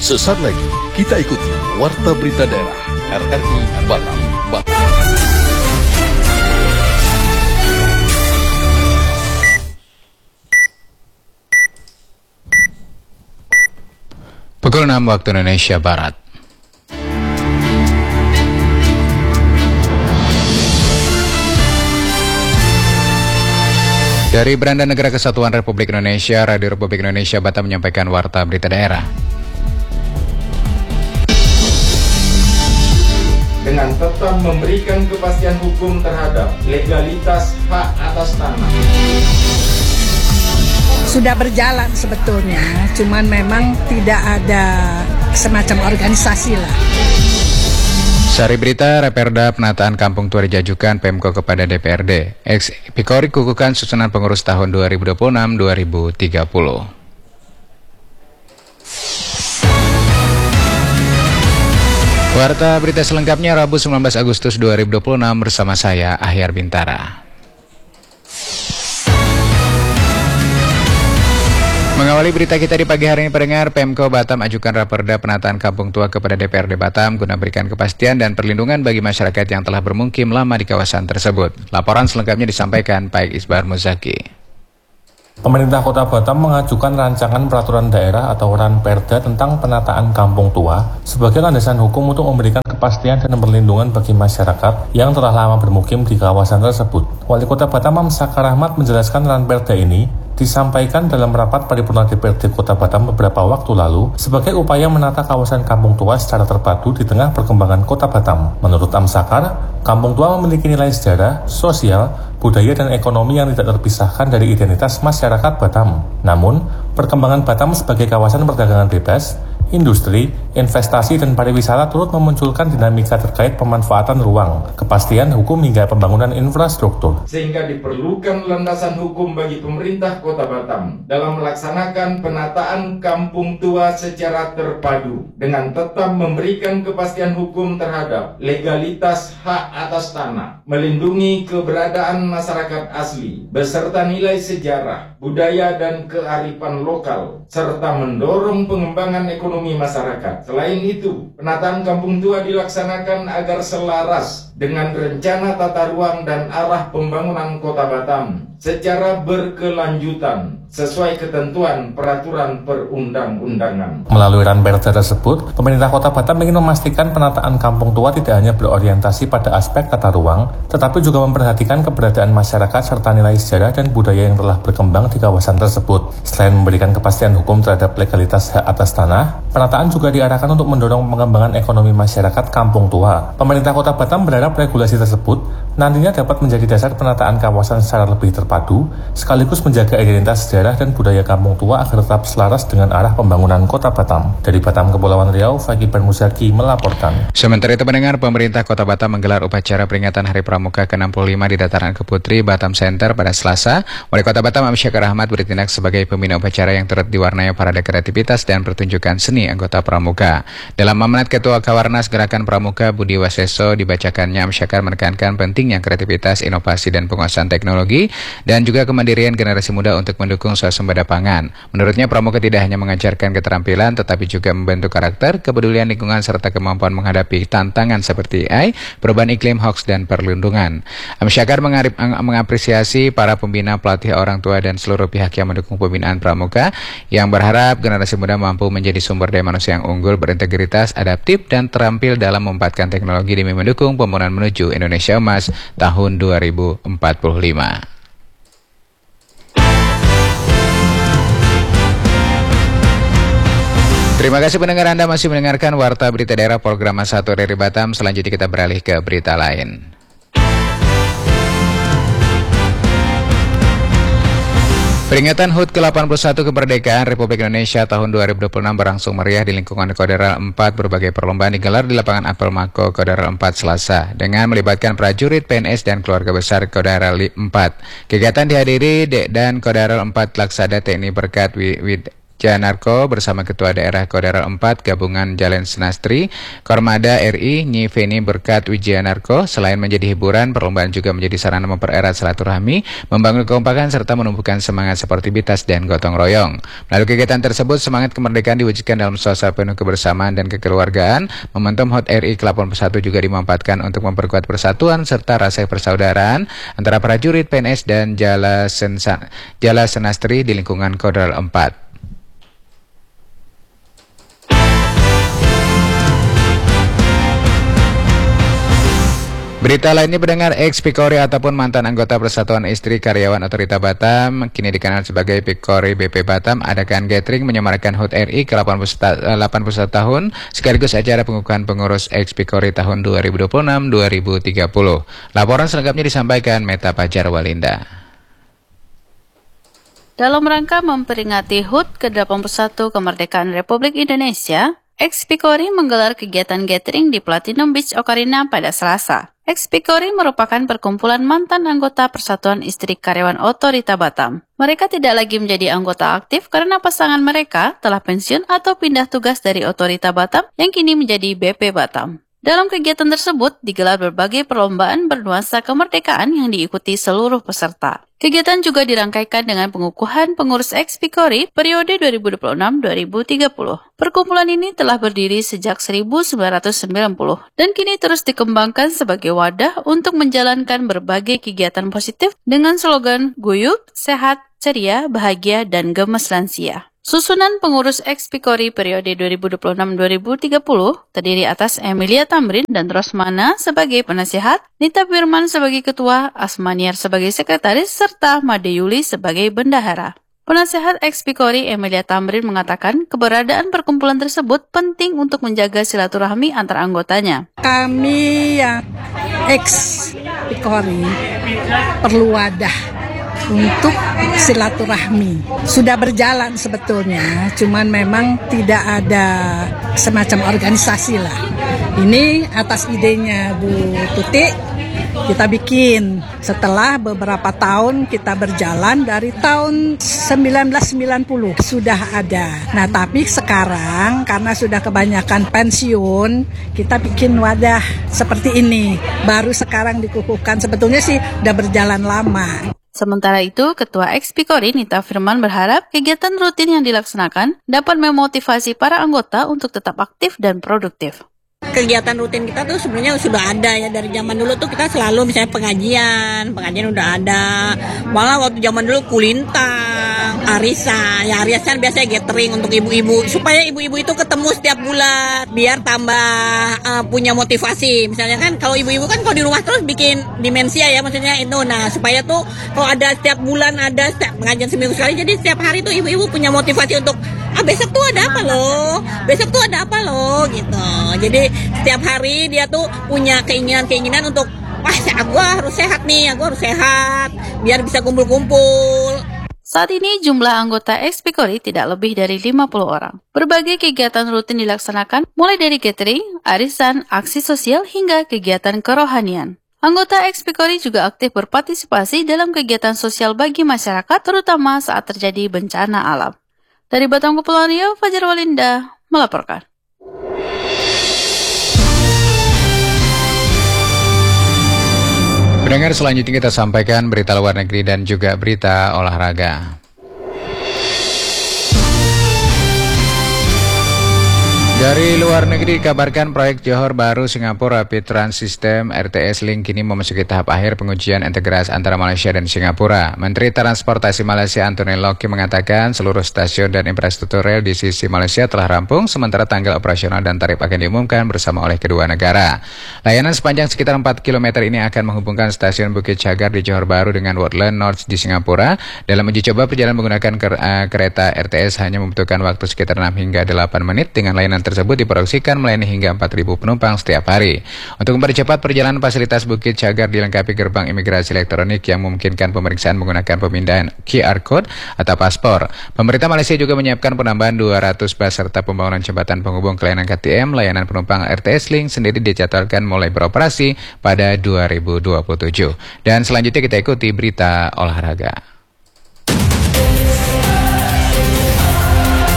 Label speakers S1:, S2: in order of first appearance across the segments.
S1: Sesaat lagi kita ikuti Warta Berita Daerah RRI Batam.
S2: Pukul 6 waktu Indonesia Barat. Dari Beranda Negara Kesatuan Republik Indonesia, Radio Republik Indonesia Batam menyampaikan Warta Berita Daerah.
S3: Dengan tetap memberikan kepastian hukum terhadap legalitas hak atas tanah.
S4: Sudah berjalan sebetulnya, cuman memang tidak ada semacam organisasi lah.
S2: Sari Berita, Raperda Penataan Kampung Tua diajukan Pemko kepada DPRD. Pikori kukuhkan susunan pengurus tahun 2026-2030. Warta Berita selengkapnya Rabu 19 Agustus 2026 bersama saya, Ahyar Bintara. Mengawali berita kita di pagi hari ini, pendengar, Pemko Batam ajukan Raperda Penataan Kampung Tua kepada DPRD Batam guna berikan kepastian dan perlindungan bagi masyarakat yang telah bermukim lama di kawasan tersebut. Laporan selengkapnya disampaikan Pak Isbar Muzaki.
S5: Pemerintah Kota Batam mengajukan rancangan peraturan daerah atau Ranperda tentang penataan kampung tua sebagai landasan hukum untuk memberikan kepastian dan perlindungan bagi masyarakat yang telah lama bermukim di kawasan tersebut. Wali Kota Batam Amsakar Rahmat menjelaskan Ranperda ini disampaikan dalam rapat paripurna DPRD Kota Batam beberapa waktu lalu sebagai upaya menata kawasan kampung tua secara terpadu di tengah perkembangan Kota Batam. Menurut Amsakar, kampung tua memiliki nilai sejarah, sosial, budaya dan ekonomi yang tidak terpisahkan dari identitas masyarakat Batam. Namun, perkembangan Batam sebagai kawasan perdagangan bebas, industri, investasi, dan pariwisata turut memunculkan dinamika terkait pemanfaatan ruang, kepastian hukum hingga pembangunan infrastruktur.
S3: Sehingga diperlukan landasan hukum bagi pemerintah Kota Batam dalam melaksanakan penataan kampung tua secara terpadu dengan tetap memberikan kepastian hukum terhadap legalitas hak atas tanah, melindungi keberadaan masyarakat asli, beserta nilai sejarah, budaya, dan kearifan lokal, serta mendorong pengembangan ekonomi masyarakat. Selain itu, penataan kampung tua dilaksanakan agar selaras dengan rencana tata ruang dan arah pembangunan Kota Batam secara berkelanjutan sesuai ketentuan peraturan perundang-undangan.
S5: Melalui Ranperda tersebut, pemerintah Kota Batam ingin memastikan penataan kampung tua tidak hanya berorientasi pada aspek tata ruang, tetapi juga memperhatikan keberadaan masyarakat serta nilai sejarah dan budaya yang telah berkembang di kawasan tersebut. Selain memberikan kepastian hukum terhadap legalitas hak atas tanah, penataan juga diarahkan untuk mendorong pengembangan ekonomi masyarakat kampung tua. Pemerintah Kota Batam berharap regulasi tersebut nantinya dapat menjadi dasar penataan kawasan secara lebih terpadu, sekaligus menjaga identitas sejarah dan budaya kampung tua agar tetap selaras dengan arah pembangunan Kota Batam. Dari Batam, Kepulauan Riau, Pak Isbar Muzaki melaporkan.
S2: Sementara itu, pendengar, pemerintah Kota Batam menggelar upacara peringatan Hari Pramuka ke-65 di Dataran Keputri, Batam Center pada Selasa. Wali Kota Batam Amsakar Rahmat bertindak sebagai pembina upacara yang turut diwarnai parade kreativitas dan pertunjukan seni anggota Pramuka. Dalam amanat Ketua Kawarnas Gerakan Pramuka Budi Waseso dibacakannya, Amsakar menekankan pentingnya kreativitas, inovasi, dan penguasaan teknologi dan juga kemandirian generasi muda untuk mendukung swasembada pangan. Menurutnya, Pramuka tidak hanya mengajarkan keterampilan tetapi juga membentuk karakter, kepedulian lingkungan serta kemampuan menghadapi tantangan seperti AI, perubahan iklim, hoax, dan perlindungan. Amsakar mengapresiasi para pembina, pelatih, orang tua, dan seluruh pihak yang mendukung pembinaan Pramuka yang berharap generasi muda mampu menjadi sumber daya manusia yang unggul, berintegritas, adaptif, dan terampil dalam memanfaatkan teknologi demi mendukung pembangunan menuju Indonesia Emas tahun 2045. Terima kasih pendengar, Anda masih mendengarkan Warta Berita Daerah program 1 dari Batam. Selanjutnya kita beralih ke berita lain. Peringatan HUT ke-81 Kemerdekaan Republik Indonesia tahun 2026 berlangsung meriah di lingkungan Koderal 4. Berbagai perlombaan digelar di lapangan Apel Mako Koderal 4 Selasa dengan melibatkan prajurit, PNS, dan keluarga besar Koderal 4. Kegiatan dihadiri dan Koderal 4 Laksada TNI Berkat Janarko bersama Ketua Daerah Kodarel 4 Gabungan Jalan Senastri, Kormada RI Nyi Feni Berkat Wijianarko. Selain menjadi hiburan, perlombaan juga menjadi sarana mempererat silaturahmi, membangun kekompakan serta menumbuhkan semangat sportivitas dan gotong royong. Melalui kegiatan tersebut, semangat kemerdekaan diwujudkan dalam suasana penuh kebersamaan dan kekeluargaan. Momentum HUT RI ke-81 juga dimanfaatkan untuk memperkuat persatuan serta rasa persaudaraan antara prajurit PNS dan Jala Senastri di lingkungan Kodarel 4. Berita lainnya, pendengar, ex-Pikori ataupun mantan anggota Persatuan Istri Karyawan Otorita Batam, kini dikenal sebagai Pikori BP Batam, adakan gathering menyemarakan HUT RI ke-81 tahun, sekaligus acara pengukuhan pengurus ex-Pikori tahun 2026-2030. Laporan selengkapnya disampaikan Meta Pajar Walinda.
S6: Dalam rangka memperingati HUT ke-81 kemerdekaan Republik Indonesia, ex-Pikori menggelar kegiatan gathering di Platinum Beach Ocarina pada Selasa. Ex-Pikori merupakan perkumpulan mantan anggota Persatuan Istri Karyawan Otorita Batam. Mereka tidak lagi menjadi anggota aktif karena pasangan mereka telah pensiun atau pindah tugas dari Otorita Batam yang kini menjadi BP Batam. Dalam kegiatan tersebut digelar berbagai perlombaan bernuansa kemerdekaan yang diikuti seluruh peserta. Kegiatan juga dirangkaikan dengan pengukuhan pengurus ex-Pikori periode 2026-2030. Perkumpulan ini telah berdiri sejak 1990 dan kini terus dikembangkan sebagai wadah untuk menjalankan berbagai kegiatan positif dengan slogan guyup, sehat, ceria, bahagia, dan gemes lansia. Susunan pengurus ex-Pikori periode 2026-2030 terdiri atas Emilia Tamrin dan Rosmana sebagai penasihat, Nita Firman sebagai ketua, Asmaniar sebagai sekretaris, serta Made Yuli sebagai bendahara. Penasihat ex-Pikori Emilia Tamrin mengatakan keberadaan perkumpulan tersebut penting untuk menjaga silaturahmi antar anggotanya.
S4: Kami yang ex-Pikori perlu wadah untuk silaturahmi. Sudah berjalan sebetulnya, cuman memang tidak ada semacam organisasi lah. Ini atas idenya Bu Tuti kita bikin setelah beberapa tahun kita berjalan dari tahun 1990 sudah ada. Nah tapi sekarang karena sudah kebanyakan pensiun kita bikin wadah seperti ini. Baru sekarang dikukuhkan, sebetulnya sih udah berjalan lama.
S6: Sementara itu, Ketua ex-Pikori Nita Firman berharap kegiatan rutin yang dilaksanakan dapat memotivasi para anggota untuk tetap aktif dan produktif.
S7: Kegiatan rutin kita tuh sebenarnya sudah ada ya, dari zaman dulu tuh kita selalu misalnya pengajian udah ada. Malah waktu zaman dulu kulintang, arisan biasanya gathering untuk ibu-ibu supaya ibu-ibu itu ketemu setiap bulan biar tambah punya motivasi. Misalnya kan kalau ibu-ibu kan kalau di rumah terus bikin demensia ya, maksudnya itu. Nah supaya tuh kalau ada setiap bulan ada setiap pengajian seminggu sekali, jadi setiap hari tuh ibu-ibu punya motivasi untuk besok tuh ada apa loh gitu. Jadi setiap hari dia tuh punya keinginan untuk gue harus sehat biar bisa kumpul-kumpul.
S6: Saat ini jumlah anggota ex-Pikori tidak lebih dari 50 orang. Berbagai kegiatan rutin dilaksanakan mulai dari gathering, arisan, aksi sosial hingga kegiatan kerohanian. Anggota ex-Pikori juga aktif berpartisipasi dalam kegiatan sosial bagi masyarakat, terutama saat terjadi bencana alam. Dari Batam Kepulauan Riau, Fajar Walinda melaporkan.
S2: Pendengar, selanjutnya kita sampaikan berita luar negeri dan juga berita olahraga. Dari luar negeri dikabarkan proyek Johor Bahru Singapura Rapid Transit System RTS Link kini memasuki tahap akhir pengujian integrasi antara Malaysia dan Singapura. Menteri Transportasi Malaysia Anthony Lockie mengatakan seluruh stasiun dan infrastruktur rel di sisi Malaysia telah rampung, sementara tanggal operasional dan tarif akan diumumkan bersama oleh kedua negara. Layanan sepanjang sekitar 4 km ini akan menghubungkan stasiun Bukit Cagar di Johor Bahru dengan Woodland North di Singapura. Dalam uji coba perjalanan menggunakan kereta RTS hanya membutuhkan waktu sekitar 6 hingga 8 menit dengan layanan tersebut diproduksikan melayani hingga 4.000 penumpang setiap hari. Untuk mempercepat perjalanan, fasilitas Bukit Cagar dilengkapi gerbang imigrasi elektronik yang memungkinkan pemeriksaan menggunakan pemindahan QR Code atau paspor. Pemerintah Malaysia juga menyiapkan penambahan 200 bus serta pembangunan jembatan penghubung ke layanan KTM. Layanan penumpang RTS Link sendiri dijadwalkan mulai beroperasi pada 2027. Dan selanjutnya kita ikuti berita olahraga.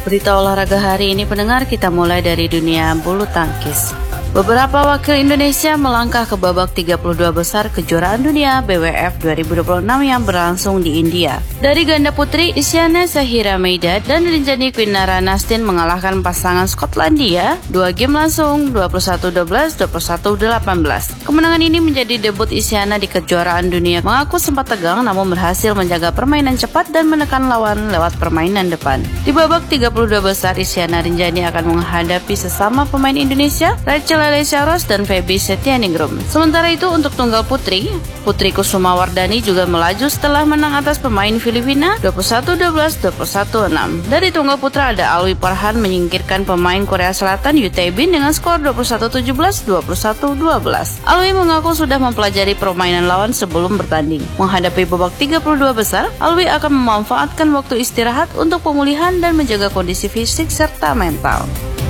S6: Berita olahraga hari ini pendengar, kita mulai dari dunia bulu tangkis. Beberapa wakil Indonesia melangkah ke babak 32 besar kejuaraan dunia BWF 2026 yang berlangsung di India. Dari ganda putri, Isyana Sahira Meida dan Rinjani Kwinara Nastin mengalahkan pasangan Skotlandia 2 game langsung 21-12, 21-18. Kemenangan ini menjadi debut Isyana di kejuaraan dunia. Mengaku sempat tegang namun berhasil menjaga permainan cepat dan menekan lawan lewat permainan depan. Di babak 32 besar, Isyana Rinjani akan menghadapi sesama pemain Indonesia, Rachel Alesyaros dan Feby Setianingrum. Sementara itu untuk tunggal putri, Putri Kusuma Wardani juga melaju setelah menang atas pemain Filipina 21-12, 21-6. Dari tunggal putra ada Alwi Parhan menyingkirkan pemain Korea Selatan Yu Tae-bin dengan skor 21-17, 21-12. Alwi mengaku sudah mempelajari permainan lawan sebelum bertanding. Menghadapi babak 32 besar, Alwi akan memanfaatkan waktu istirahat untuk pemulihan dan menjaga kondisi fisik serta mental.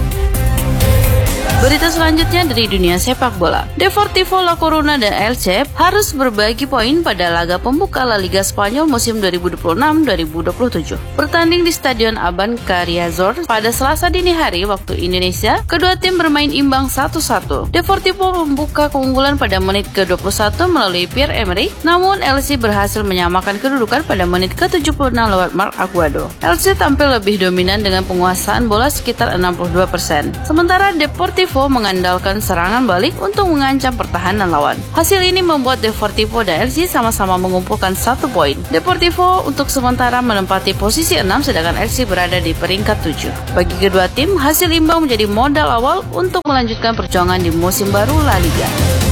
S6: Berita selanjutnya dari dunia sepak bola. Deportivo La Coruna dan Elche harus berbagi poin pada laga pembuka La Liga Spanyol musim 2026-2027. Bertanding di Stadion Abanca Riazor pada Selasa dini hari waktu Indonesia, kedua tim bermain imbang 1-1. Deportivo membuka keunggulan pada menit ke-21 melalui Pierre-Emerick, namun Elche berhasil menyamakan kedudukan pada menit ke-76 lewat Marc Aguado. Elche tampil lebih dominan dengan penguasaan bola sekitar 62%. Sementara Deportivo mengandalkan serangan balik untuk mengancam pertahanan lawan. Hasil ini membuat Deportivo dan Elche sama-sama mengumpulkan 1 poin. Deportivo untuk sementara menempati posisi 6 sedangkan Elche berada di peringkat 7. Bagi kedua tim, hasil imbang menjadi modal awal untuk melanjutkan perjuangan di musim baru La Liga.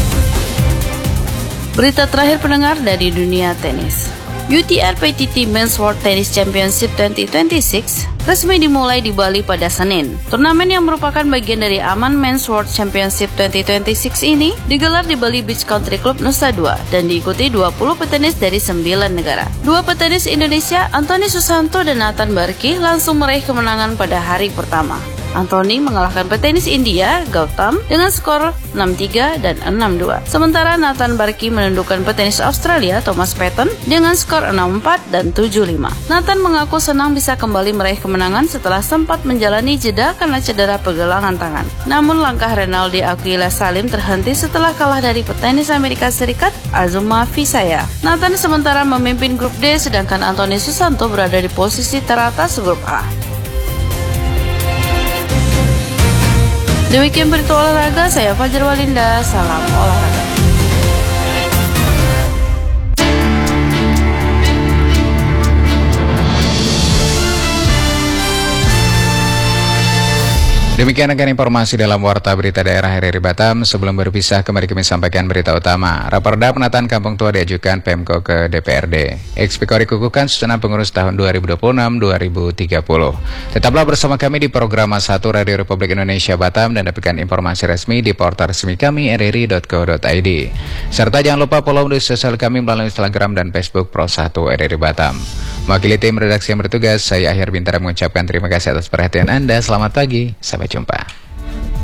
S6: Berita terakhir pendengar dari dunia tenis. UTR PTT Men's World Tennis Championship 2026 resmi dimulai di Bali pada Senin. Turnamen yang merupakan bagian dari Aman Men's World Championship 2026 ini digelar di Bali Beach Country Club Nusa Dua dan diikuti 20 petenis dari 9 negara. 2 petenis Indonesia, Anthony Susanto dan Nathan Barki, langsung meraih kemenangan pada hari pertama. Anthony mengalahkan petenis India, Gautam, dengan skor 6-3 dan 6-2. Sementara Nathan Barki menundukkan petenis Australia, Thomas Paton, dengan skor 6-4 dan 7-5. Nathan mengaku senang bisa kembali meraih kemenangan setelah sempat menjalani jeda karena cedera pergelangan tangan. Namun langkah Renaldi Aquila Salim terhenti setelah kalah dari petenis Amerika Serikat, Azuma Visaya. Nathan sementara memimpin grup D, sedangkan Anthony Susanto berada di posisi teratas grup A. Demikian berita olahraga, saya Fajar Walinda, salam olahraga.
S2: Demikian akan informasi dalam Warta Berita Daerah RRI Batam. Sebelum berpisah, kembali kami sampaikan berita utama. Raperda penataan Kampung Tua diajukan Pemko ke DPRD. Ekspekori kukuhkan susunan pengurus tahun 2026-2030. Tetaplah bersama kami di program 1 Radio Republik Indonesia Batam dan dapatkan informasi resmi di portal resmi kami rri.co.id. Serta jangan lupa follow di sosial kami melalui Instagram dan Facebook Pro 1 RRI Batam. Mewakili tim redaksi yang bertugas, saya Akhir Bintara mengucapkan terima kasih atas perhatian Anda. Selamat pagi, sampai jumpa.